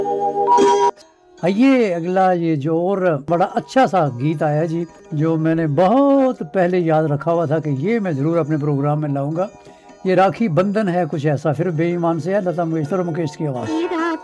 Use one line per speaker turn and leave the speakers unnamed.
आइए अगला ये जो और बड़ा अच्छा सा गीत आया जी, जो मैंने बहुत पहले याद रखा हुआ था कि ये मैं ज़रूर अपने प्रोग्राम में लाऊंगा। ये राखी बंधन है कुछ ऐसा, फिर बेईमान से है, लता मंगेशकर और मुकेश की आवाज़।